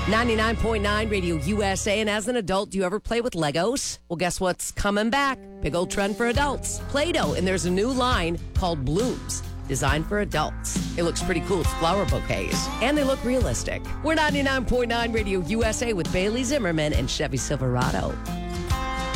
99.9 Radio USA. And as an adult, do you ever play with Legos? Well, guess what's coming back? Big old trend for adults. Play-Doh. And there's a new line called Blooms, designed for adults. It looks pretty cool. It's flower bouquets. And they look realistic. We're 99.9 Radio USA with Bailey Zimmerman and Chevy Silverado.